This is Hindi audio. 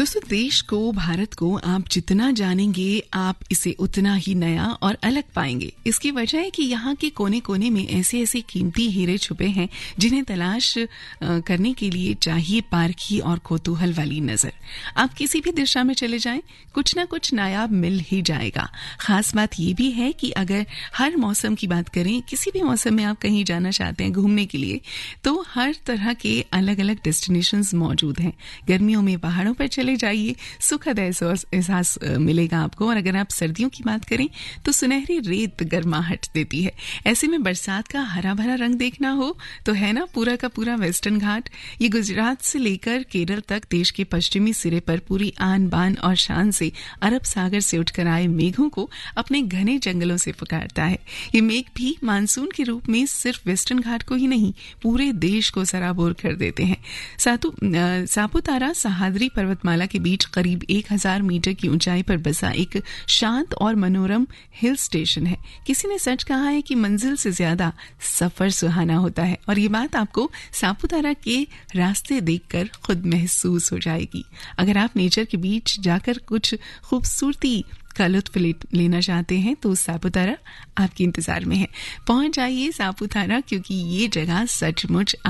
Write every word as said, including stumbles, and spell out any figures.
दोस्तों, देश को, भारत को आप जितना जानेंगे आप इसे उतना ही नया और अलग पाएंगे। इसकी वजह है कि यहाँ के कोने कोने में ऐसे ऐसे कीमती हीरे छुपे हैं जिन्हें तलाश करने के लिए चाहिए पारखी और कौतूहल वाली नजर। आप किसी भी दिशा में चले जाएं, कुछ ना कुछ नायाब मिल ही जाएगा। खास बात ये भी है कि अगर हर मौसम की बात करें, किसी भी मौसम में आप कहीं जाना चाहते हैं घूमने के लिए, तो हर तरह के अलग अलग डेस्टिनेशंस मौजूद हैं। गर्मियों में पहाड़ों पर चले जाइए, सुखद एहसास मिलेगा आपको। और अगर आप सर्दियों की बात करें तो सुनहरी रेत गर्माहट देती है। ऐसे में बरसात का हरा भरा रंग देखना हो तो है ना पूरा का पूरा वेस्टर्न घाट। ये गुजरात से लेकर केरल तक देश के पश्चिमी सिरे पर पूरी आन बान और शान से अरब सागर से उठकर आए मेघों को अपने घने जंगलों से पुकारता है। ये मेघ भी मानसून के रूप में सिर्फ वेस्टर्न घाट को ही नहीं, पूरे देश को सराबोर कर देते हैं। सातु सापुतारा सहाद्री पर्वतमाला के बीच करीब एक हजार मीटर की ऊंचाई पर बसा एक शांत और मनोरम हिल स्टेशन है। किसी ने सच कहा है कि मंजिल से ज्यादा सफर सुहाना होता है, और ये बात आपको सापुतारा के रास्ते देखकर खुद महसूस हो जाएगी। अगर आप नेचर के बीच जाकर कुछ खूबसूरती का लुत्फ ले, लेना चाहते हैं तो सापुतारा आपके इंतजार में है। पहुंच जाइए सापुतारा, क्योंकि ये जगह सचमुच